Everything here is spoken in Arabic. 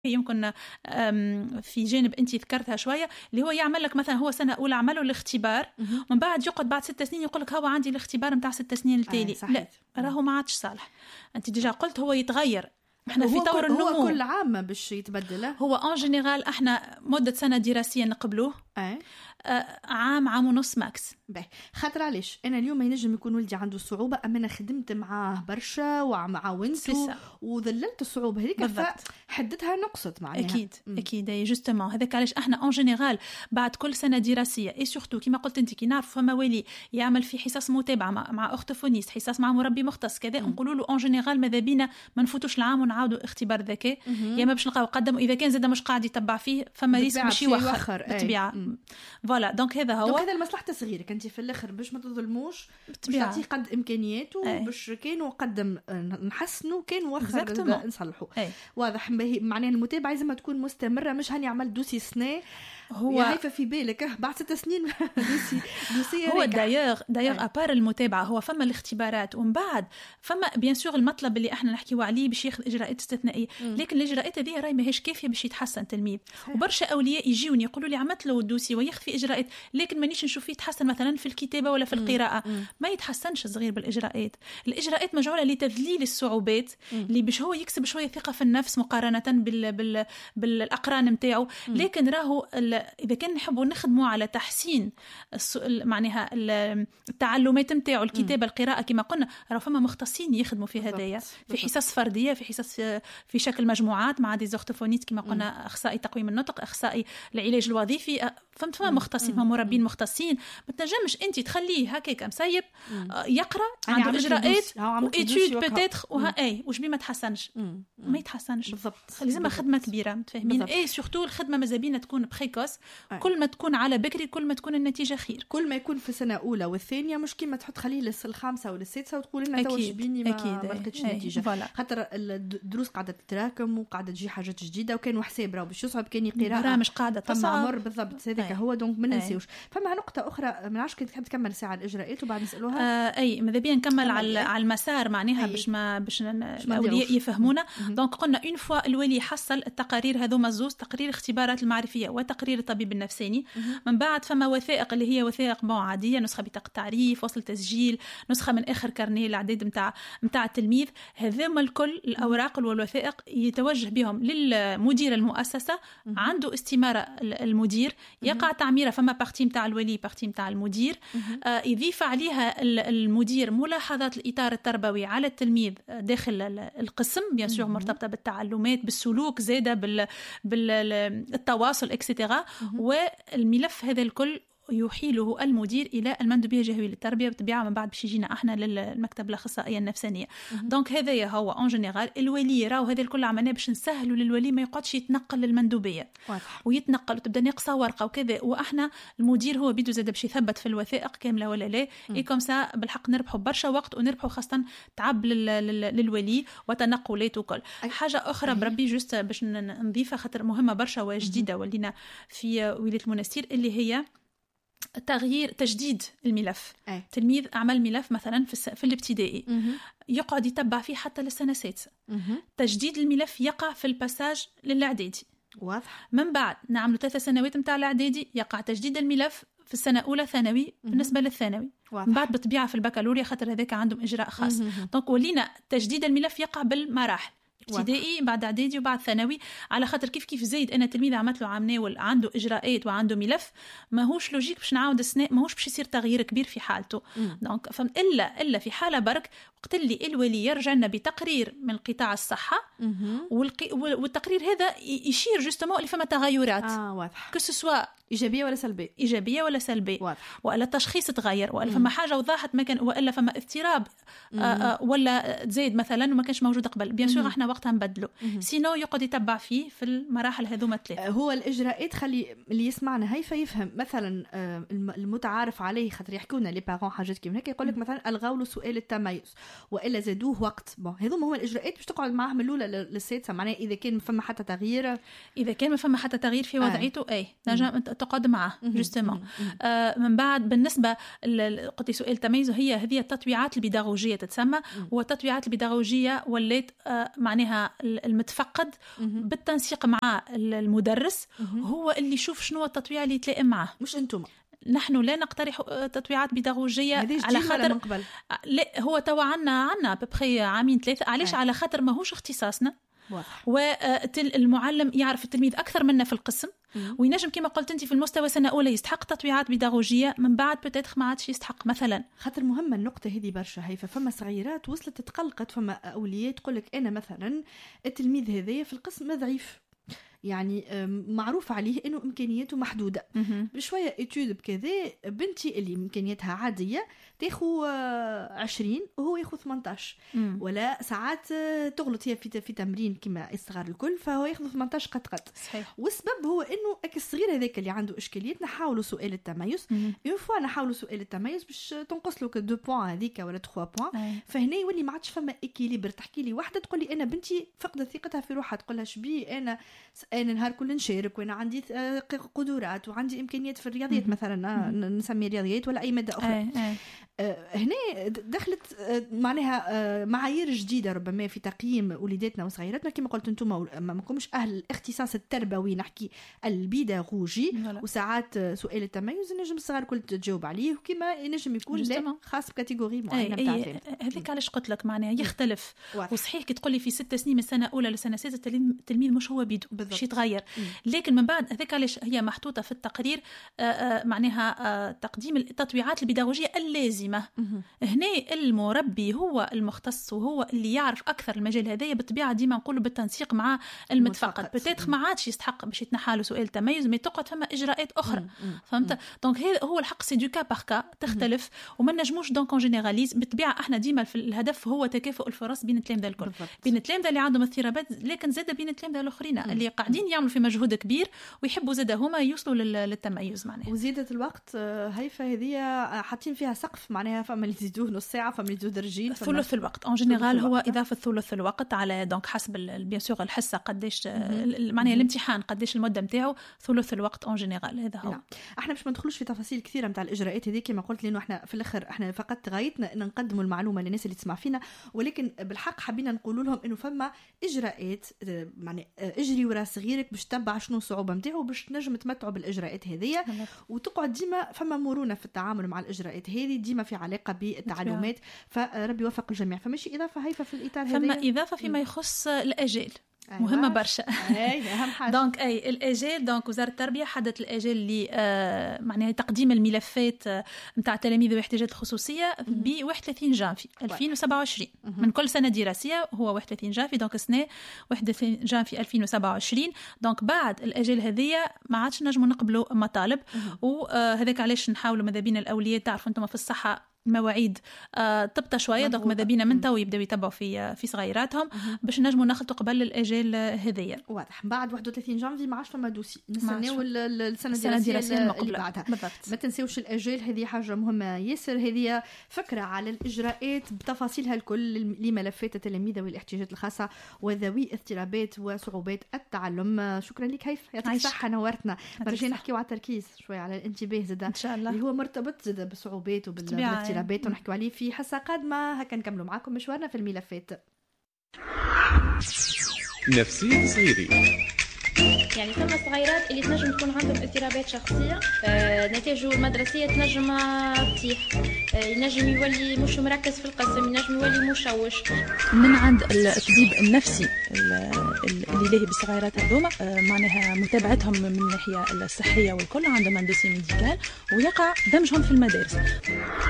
يمكن في جانب أنت ذكرتها شوية، اللي هو يعمل لك مثلا هو سنة أولى عمله الاختبار ومن بعد يقعد بعد 6 سنين يقول لك هو عندي الاختبار متاع 6 سنين التالي. لا راهو ما عادش صالح. أنت ديجا قلت هو يتغير، احنا في طور النمو. هو كل عام باش يتبدل. هو ان جينيرال احنا مده سنه دراسيه نقبلوه عام ونص ماكس. خاطر علاش انا اليوم ينجم يكون ولدي عنده صعوبه، اما انا خدمت معاه برشا وعاونته وذللت الصعوبه هذيك فحددها نقصت معناها. اكيد جوستومون هذاك علاش احنا ان جينيرال بعد كل سنه دراسيه اي سورتو كيما قلت انت كي نعرف فما والي يعمل في حصص متابعه مع اختوفونيست، حصص مع مربي مختص كذا، نقولوا له ان جينيرال ماذا بينا ما نفوتوش العام ونعاودوا اختبار ذكاء، يا ما باش نلقاو قدم، واذا كان زاد مش قاعد يتبع فيه فما ريسك باش يوخر بالطبيعه. فوالا دونك هذا هو هذا المصلحه صغيره انت في الاخر باش ما تظلموش، باش تعطيه قد امكانياته باش كانوا قدم نحسنوا كان وخر نصلحوا. واضح معناها المتابعه لازم تكون مستمره، مش هاني عمل دوسي سنه هو هايفه في بالك بعد 6 سنين دوسي هو دايوغ ابار المتابعه هو فما الاختبارات ومن بعد فما بيان سور المطلب اللي احنا نحكيو عليه باش ياخذ اجراءات استثنائيه، لكن الاجراءات هذه راهي ماهيش كافيه باش يتحسن تلميذ. وبرشا اولياء يجيوني يقولوا لي عملت له الدوسي وياخذ في اجراءات لكن مانيش نشوف فيه يتحسن مثلا في الكتابه ولا في القراءه. ما يتحسنش صغير بالاجراءات. الاجراءات مجعوله لتذليل الصعوبات اللي باش هو يكسب شويه ثقه في النفس مقارنه بالاقران نتاعو. لكن راهو إذا كان نحبوا نخدموا على تحسين معناها التعلمات نتاعو الكتابة القراءة كما قلنا، راه فما مختصين يخدموا في هذايا، في حصص فردية، في حصص في شكل مجموعات مع دي زورتوفونيست كما قلنا، أخصائي تقويم النطق، أخصائي العلاج الوظيفي، فما مختصين، فما مربين مختصين. ما تنجمش أنت تخليه هكاك مسيب يقرأ عنده إجراءات وإتيود بتاتر وش بيه ما تحسنش، ما يتحسنش بالضبط. لازم خدمة كبيرة متفاهمين. إيه سورتو الخدمة مازابينا تكون بريكوس، كل ما تكون على بكري كل ما تكون النتيجة خير. كل ما يكون في سنة أولى والثانية مش كيما تحط خليه للخامسة ولا السادسة وتقول لنا توش بيني ما لقيتش نتيجة، خاطر الدروس قاعدة تتراكم وقاعدة تجي حاجات جديدة، وكان حساب راهو باش يصعب كان يقرأ برامج قاعدة تصعب بالضبط. هذاك هو دونك ما ننساوش. فما نقطة أخرى ما نعرفش كنت تحب تكمل ساعة الإجراءات وبعد نسألوها. ماذا بيا نكمل على المسار معناها باش الأولياء يفهمونا. دونك قلنا اون فوا الولي حصل التقارير هذوما الزوز، تقرير اختبارات المعرفية وتقرير الطبيب النفساني، من بعد فما وثائق اللي هي وثائق عادية، نسخة بطاقة تعريف، وصل تسجيل، نسخة من آخر كارنيه الإعداد متاع التلميذ. هذوما الكل الأوراق والوثائق يتوجه بهم للمدير المؤسسة، عنده استمارة المدير، يقع تعميرة، فما بارتي متاع الولي بارتي متاع المدير، يضيف عليها المدير ملاحظات الإطار التربوي على التلميذ داخل القسم، بيان سور مرتبطة بالتعلمات، بالسلوك، زادة بالتواصل اكسترا. والملف هذا الكل يحيله المدير إلى المندوبية الجهوية للتربية بالطبيعة، من بعد باش يجينا احنا للمكتب الأخصائية النفسانية. دونك هذا هو اون جينيرال الولي راهو هذا الكل عملناه باش نسهلوا للولي ما يقعدش يتنقل للمندوبية ويتنقل وتبدا ناقصه ورقه وكذا، واحنا المدير هو بيدو زاد باش يثبت في الوثائق كامله ولا لا. اي كوم سا بالحق نربحوا برشا وقت ونربحوا خاصه تعب للولي وتنقلات وكل حاجه اخرى. بربي جوست باش نضيفها خاطر مهمه برشا وجديده ولينا في ولاية المنستير، اللي هي تجديد الملف. تلميذ عمل ملف مثلا في الابتدائي يقعد يتبع فيه حتى للسنة 6. تجديد الملف يقع في الباساج للإعدادي. واضح. من بعد نعمل 3 سنوات متاع الإعدادي، يقع تجديد الملف في السنة أولى ثانوي بالنسبة للثانوي. من بعد بالطبيعة في البكالوريا خاطر هذاك عندهم إجراء خاص. دونك ولينا تجديد الملف يقع بالمراحل، ابتدائي بعد اعدادي وبعد ثانوي، على خاطر كيف زايد انا تلميذ عملت له عام ناول عنده اجراءات وعنده ملف، ماهوش لوجيك باش نعاود السنه، ماهوش باش يصير تغيير كبير في حالته. دونك فهمت الا في حاله برك وقت اللي الولي يرجع لنا بتقرير من قطاع الصحه، والتقرير هذا يشير جوستومون اللي فما تغيرات واضح، كسوا ايجابيه ولا سلبيه، ولا التشخيص تغير، ولا فما حاجه وضحت ما كان، ولا فما اضطراب ولا تزايد مثلا وما كانش موجود قبل، بيان سور احنا وقتها نبدله. سينو يقعد يتبع فيه في المراحل هذوما 3. هو الاجراءات خلي اللي يسمعنا هيفا يفهم مثلا المتعارف عليه، خاطر يحكونا لي بارون حاجات كيما هكا، يقول لك مثلا الغوا له سؤال التميز والا زادوه وقت. هذوما هما الاجراءات باش تقعد معاهم من الاولى للسادسه. معناها اذا كان ما فما حتى تغيير، في وضعيته نجم تقعد معه جوستومون. من بعد بالنسبه قلت سؤال تميز، هي التطويعات البيداغوجيه تتسمى، والتطويعات البيداغوجيه ولات معناها المتفقد بالتنسيق مع المدرس هو اللي يشوف شنو التطويع اللي يتلائم معه، مش انتم. نحن لا نقترح تطويعات بيداغوجيه على خاطر لا هو توا عنا ببخي عامين 3. علاش؟ على خاطر ماهوش اختصاصنا، والمعلم يعرف التلميذ اكثر منا في القسم، وينجم كما قلت انت في المستوى سنه اولى يستحق تطويعات بيداغوجيه، من بعد بتاتخ ما عادش يستحق مثلا. خاطر مهمه النقطه هذه برشا. هي فما صغيرات وصلت تتقلقت، فما اوليات تقول لك انا مثلا التلميذ هذايا في القسم ضعيف، يعني معروف عليه انه امكانياته محدوده بشويه اتيود بكذا. بنتي اللي امكانياتها عاديه تاخذ 20 وهو ياخذ 18 ولا ساعات تغلط هي في تمرين كما الصغار الكل، فهو ياخذ 18 قط. صحيح. والسبب هو انه الصغير هذاك اللي عنده اشكاليات نحاولوا سؤال التميز. اون فوا نحاولوا سؤال التميز باش تنقص له 2 بوين هذيك ولا 3 بوين، فهنا يولي ما عادش فما اكيليبر. تحكي لي واحده تقول لي انا بنتي فقدت ثقتها في روحها، تقول لها شبي انا نهار كل نشارك وانا عندي قدرات وعندي امكانيات في الرياضيات مثلا، نسمي رياضيات ولا اي ماده اخرى. هنا دخلت معناها معايير جديده ربما في تقييم وليداتنا وصغيراتنا. كما قلت انتم ما كنتمش اهل الاختصاص التربوي، نحكي البيداغوجي. وساعات سؤال التميز نجم الصغار كل تجاوب عليه، وكما ينجم يكون خاص بكاتيجوري معينه نتاع هذيك. علاش قلت لك معناها يختلف. وصحيح كي تقول لي في 6 سنين من سنه اولى لسنه 6 التلميذ مش هو بيدو شيء يتغير، لكن من بعد هذيك علاش هي محطوطه في التقرير معناها تقديم التطويعات البيداغوجيه اللازمه. هنا المربي هو المختص وهو اللي يعرف اكثر المجال هذايا، بالطبيعه ديما نقولوا بالتنسيق مع المتفقد. بتاتخ ما عادش يستحق باش يتنحالوا سؤال تميز، ما تقعد فما اجراءات اخرى. فهمت؟ دونك هذا هو الحق، سي دو كا بار كا تختلف، وما نجموش دونك اون جينيراليز. بالطبيعه احنا ديما الهدف هو تكافؤ الفرص بين التلامذه الكل، بين التلامذه اللي عندهم اضطرابات، لكن زاد بين التلامذه الاخرين اللي قاعدين يعملوا في مجهود كبير ويحبوا زاد هما يوصلوا للتميز معناها. وزياده الوقت هيفا هذه حاطين فيها سقف، معناها فما اللي يزيدوه نص ساعه، فما اللي يزيدوه درجين. ثلث الوقت اون جينيرال هو اضافه ثلث الوقت على دونك حسب بيان سور الحصه قداش معناها الامتحان قداش المده نتاعو، ثلث الوقت اون جينيرال. هذا هو. احنا باش ما ندخلوش في تفاصيل كثيره نتاع الاجراءات هذه كما قلت، لانه احنا في الاخر احنا فقط غايتنا ان نقدموا المعلومه للناس اللي تسمع فينا، ولكن بالحق حبينا نقول لهم انه فما اجراءات، يعني اجري ورا صغيرك باش تتبع شنو الصعوبه نتاعو باش تنجم تمتعوا بالاجراءات هذه، وتقعد ديما فما مرونه في التعامل مع الاجراءات هذه، ديما في علاقه بالتعلمات. فربي يوفق الجميع. فماشي اضافه هيفا في الاطار هذا، فما اضافه فيما يخص الاجال. مهمه برشا. اهم حاجه. دونك الاجال، دونك وزاره التربيه حددت الاجال اللي معناها تقديم الملفات نتاع التلاميذ والاحتياجات الخصوصيه ب 31 جانفي 2027 من كل سنه دراسيه، هو 31 جانفي. دونك السنه 31 جانفي 2027. دونك بعد الاجال هذيا ما عادش نجموا نقبلوا مطالب، وهذاك علاش نحاولوا ماذا بينا الاولياء، تعرفوا انتم في الصحه المواعيد تبطأ شويه، دونك ماذا بينا من تو يبداو يتبعوا في صغيراتهم باش نجموا نخلطوا قبل الاجال هذيا. واضح. بعد 31 جانفي ما عادش فما دوسي، نستناو السنه الدراسيه اللي بعدها. ما تنساوش الاجال، هذه حاجه مهمه ياسر. هذه فكره على الاجراءات بتفاصيلها الكل لملفات التلاميذ والاحتياجات الخاصه وذوي اضطرابات وصعوبات التعلم. شكرا لك هيف، يعطيك الصحه، نورتنا. برجع نحكيو على التركيز شويه على الانتباه زاد ان شاء الله، اللي هو مرتبط زاد بالصعوبات وبالاضطرابات، ونحكيو عليه في حصه قادمه. هكا نكملوا معاكم مشوارنا في الملفات. نفسية صغيري، يعني ثم صغيرات اللي تنجم تكون عندهم اضطرابات شخصيه، نتائجه المدرسيه تنجم تطيح، ينجم يولي مش مركز في القسم، ينجم يولي مشوش. من عند الطبيب النفسي اللي لاهي بالصغيرات هذوما معناها متابعتهم من الناحيه الصحيه والكل، عندهم دوسي ميديكال، ويقع دمجهم في المدارس.